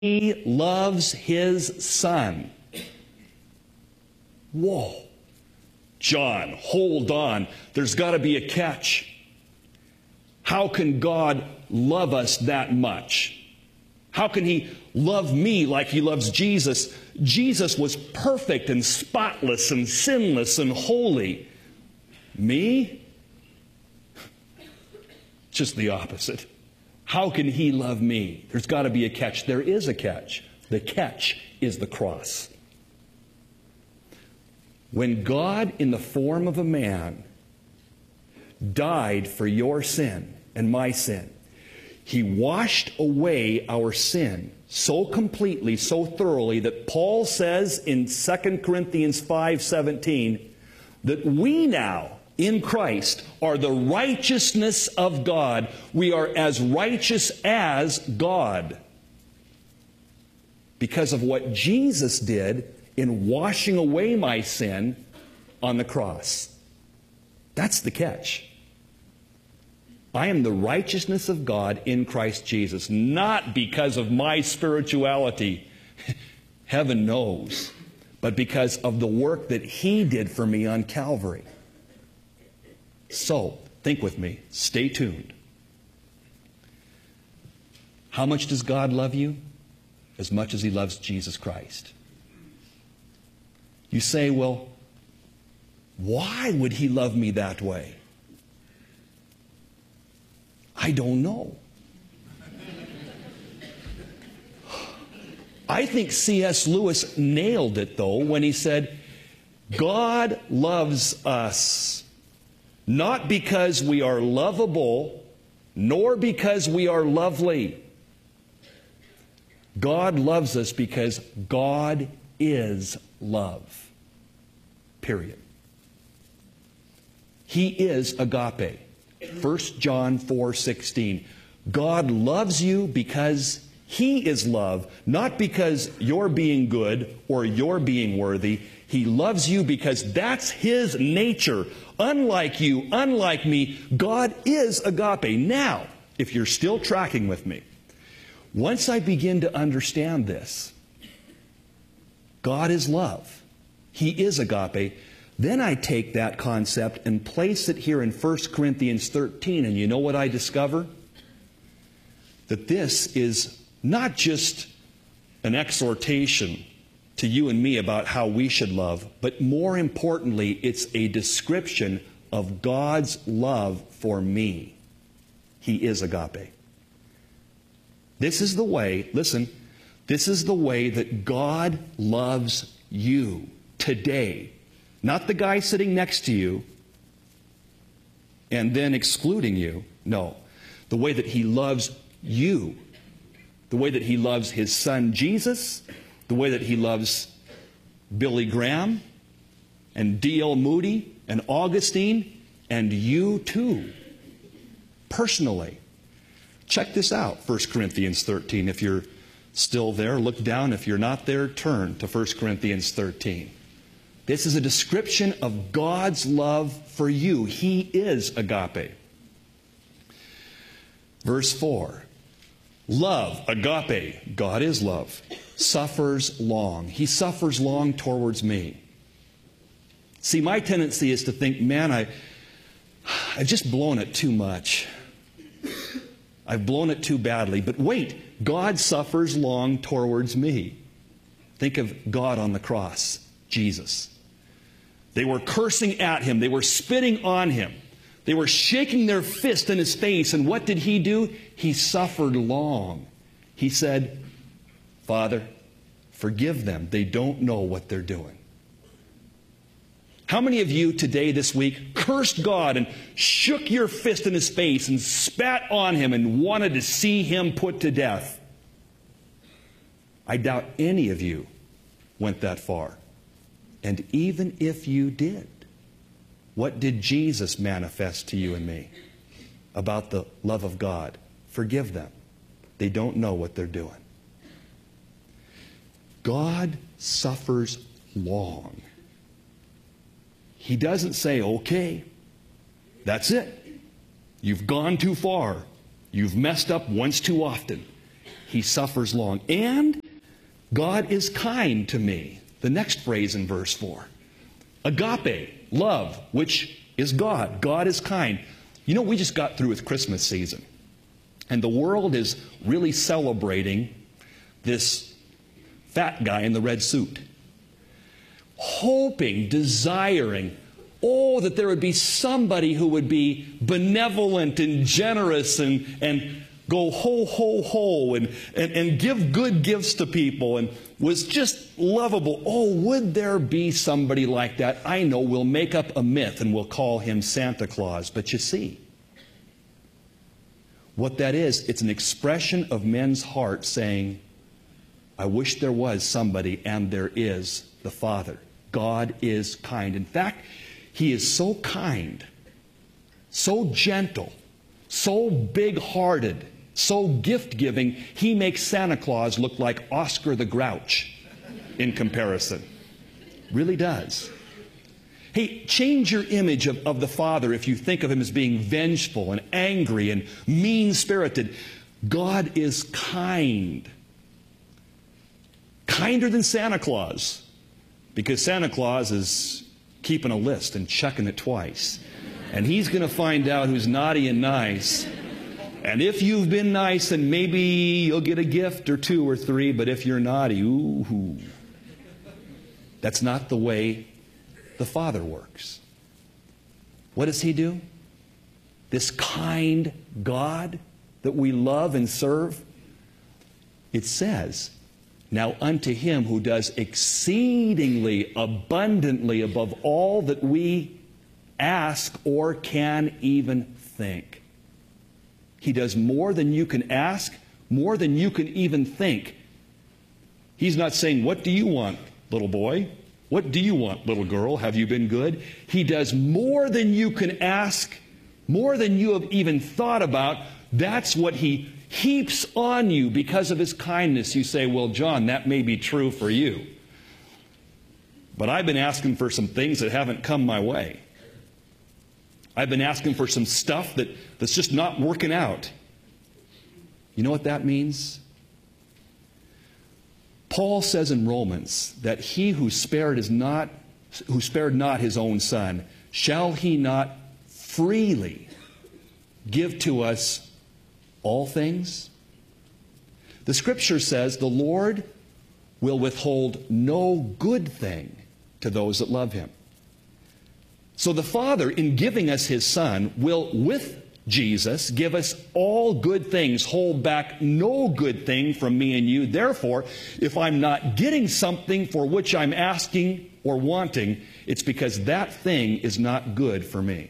He loves His Son. Whoa. John, hold on. There's got to be a catch. How can God love us that much? How can He love me like He loves Jesus? Jesus was perfect and spotless and sinless and holy. Me? Just the opposite. How can He love me? There's got to be a catch. There is a catch. The catch is the cross. When God, in the form of a man, died for your sin and my sin, He washed away our sin so completely, so thoroughly, that Paul says in 2 Corinthians 5:17 that we now, in Christ, are the righteousness of God. We are as righteous as God because of what Jesus did in washing away my sin on the cross. That's the catch. I am the righteousness of God in Christ Jesus, not because of my spirituality, heaven knows, but because of the work that He did for me on Calvary. So, think with me. Stay tuned. How much does God love you? As much as He loves Jesus Christ. You say, well, why would He love me that way? I don't know. I think C.S. Lewis nailed it, though, when he said, God loves us not because we are lovable, nor because we are lovely. God loves us because God is love. Period. He is agape. 1 John 4:16. God loves you because He is love, not because you're being good or you're being worthy. He loves you because that's His nature. Unlike you, unlike me, God is agape. Now, if you're still tracking with me, once I begin to understand this, God is love. He is agape. Then I take that concept and place it here in 1 Corinthians 13. And you know what I discover? That this is not just an exhortation to you and me about how we should love, but more importantly, it's a description of God's love for me. He is agape. This is the way, listen, this is the way that God loves you today. Not the guy sitting next to you and then excluding you. No. The way that He loves you. The way that He loves His Son Jesus. The way that He loves Billy Graham and D.L. Moody and Augustine and you too. Personally. Check this out, 1 Corinthians 13. If you're still there, look down. If you're not there, turn to 1 Corinthians 13. This is a description of God's love for you. He is agape. Verse 4. Love, agape, God is love, suffers long. He suffers long towards me. See, my tendency is to think, man, I've just blown it too much. I've blown it too badly. But wait, God suffers long towards me. Think of God on the cross, Jesus. They were cursing at Him. They were spitting on Him. They were shaking their fist in His face. And what did He do? He suffered long. He said, Father, forgive them. They don't know what they're doing. How many of you today, this week, cursed God and shook your fist in His face and spat on Him and wanted to see Him put to death? I doubt any of you went that far. And even if you did, what did Jesus manifest to you and me about the love of God? Forgive them. They don't know what they're doing. God suffers long. He doesn't say, okay, that's it. You've gone too far. You've messed up once too often. He suffers long. And God is kind to me. The next phrase in verse 4. Agape, love, which is God. God is kind. You know, we just got through with Christmas season. And the world is really celebrating this fat guy in the red suit. Hoping, desiring, that there would be somebody who would be benevolent and generous and go ho, ho, ho and give good gifts to people and was just lovable. Oh, would there be somebody like that? I know, we'll make up a myth and we'll call him Santa Claus. But you see, what that is, it's an expression of men's hearts saying, I wish there was somebody, and there is the Father. God is kind. In fact, He is so kind, so gentle, so big-hearted, so gift-giving, He makes Santa Claus look like Oscar the Grouch in comparison. Really does. Hey, change your image of the Father if you think of Him as being vengeful and angry and mean-spirited. God is kind. Kinder than Santa Claus. Because Santa Claus is keeping a list and checking it twice. And he's going to find out who's naughty and nice. And if you've been nice, then maybe you'll get a gift or two or three. But if you're naughty, ooh. That's not the way the Father works. What does He do? This kind God that we love and serve, it says, now unto Him who does exceedingly abundantly above all that we ask or can even think. He does more than you can ask, more than you can even think. He's not saying, what do you want, little boy? What do you want, little girl? Have you been good? He does more than you can ask, more than you have even thought about. That's what He heaps on you because of His kindness. You say, well, John, that may be true for you. But I've been asking for some things that haven't come my way. I've been asking for some stuff that's just not working out. You know what that means? Paul says in Romans that He who spared not His own Son, shall He not freely give to us all things? The Scripture says the Lord will withhold no good thing to those that love Him. So the Father, in giving us His Son, will, with Jesus, give us all good things, hold back no good thing from me and you. Therefore, if I'm not getting something for which I'm asking or wanting, it's because that thing is not good for me.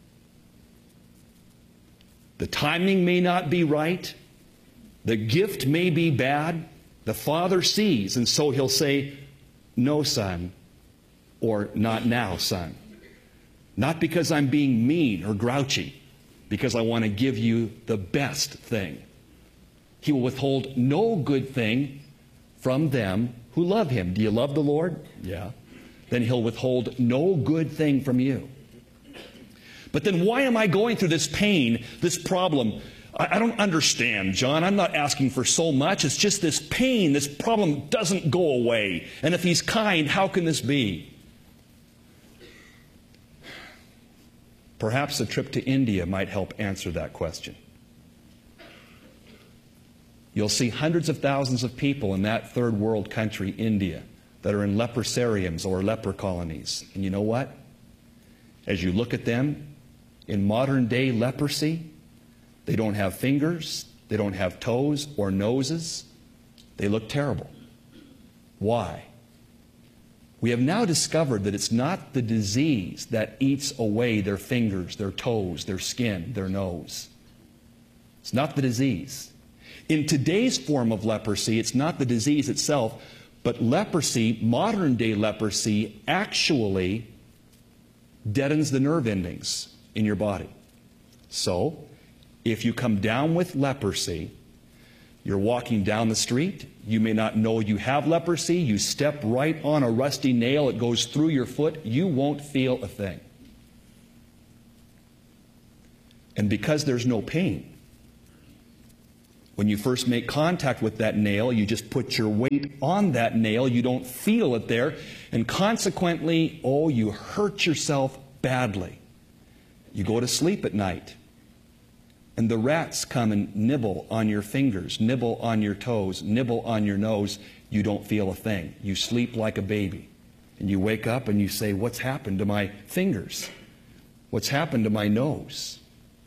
The timing may not be right. The gift may be bad. The Father sees, and so He'll say, no, son, or not now, son. Not because I'm being mean or grouchy, because I want to give you the best thing. He will withhold no good thing from them who love Him. Do you love the Lord? Yeah. Then He'll withhold no good thing from you. But then why am I going through this pain, this problem? I don't understand, John. I'm not asking for so much. It's just this pain, this problem doesn't go away. And if He's kind, how can this be? Perhaps a trip to India might help answer that question. You'll see hundreds of thousands of people in that third world country, India, that are in leprosariums or leper colonies. And you know what? As you look at them, in modern day leprosy, they don't have fingers, they don't have toes or noses. They look terrible. Why? We have now discovered that it's not the disease that eats away their fingers, their toes, their skin, their nose. It's not the disease. In today's form of leprosy, it's not the disease itself, but leprosy, modern day leprosy, actually deadens the nerve endings in your body. So, if you come down with leprosy, you're walking down the street, you may not know you have leprosy, you step right on a rusty nail, it goes through your foot, you won't feel a thing. And because there's no pain, When you first make contact with that nail, you just put your weight on that nail. You don't feel it there. And consequently, you hurt yourself badly. You go to sleep at night, and the rats come and nibble on your fingers, nibble on your toes, nibble on your nose. You don't feel a thing. You sleep like a baby. And you wake up and you say, what's happened to my fingers? What's happened to my nose?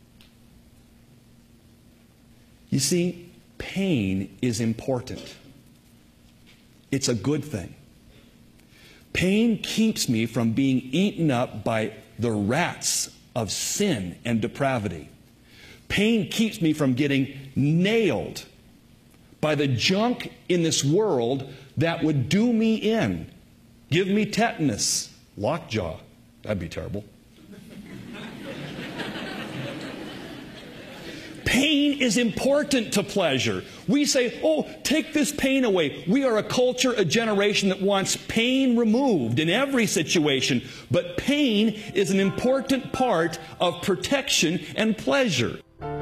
You see, pain is important. It's a good thing. Pain keeps me from being eaten up by the rats of sin and depravity. Pain keeps me from getting nailed by the junk in this world that would do me in. Give me tetanus, lockjaw. That'd be terrible. Pain is important to pleasure. We say, take this pain away. We are a culture, a generation that wants pain removed in every situation. But pain is an important part of protection and pleasure.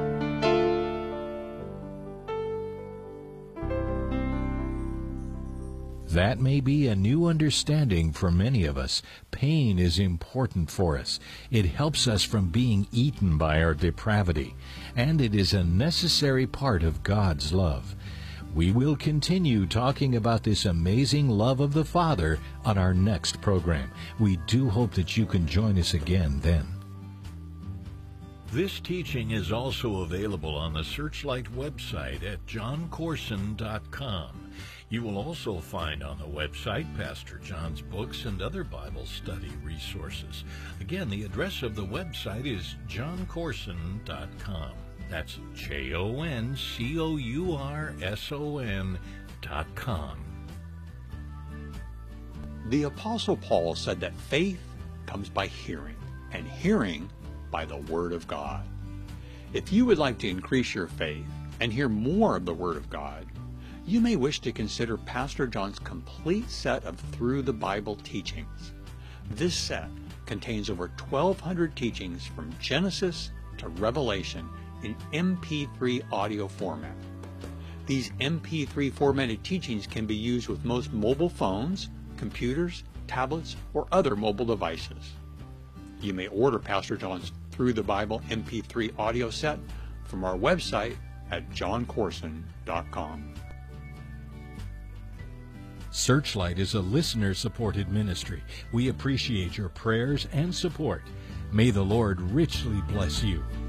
That may be a new understanding for many of us. Pain is important for us. It helps us from being eaten by our depravity, and it is a necessary part of God's love. We will continue talking about this amazing love of the Father on our next program. We do hope that you can join us again then. This teaching is also available on the Searchlight website at johncorson.com. You will also find on the website Pastor John's books and other Bible study resources. Again, the address of the website is johncorson.com. That's JOHNCOURSON.com. The Apostle Paul said that faith comes by hearing, and hearing by the Word of God. If you would like to increase your faith and hear more of the Word of God, you may wish to consider Pastor John's complete set of Through the Bible teachings. This set contains over 1,200 teachings from Genesis to Revelation in MP3 audio format. These MP3 formatted teachings can be used with most mobile phones, computers, tablets, or other mobile devices. You may order Pastor John's Through the Bible MP3 audio set from our website at johncorson.com. Searchlight is a listener-supported ministry. We appreciate your prayers and support. May the Lord richly bless you.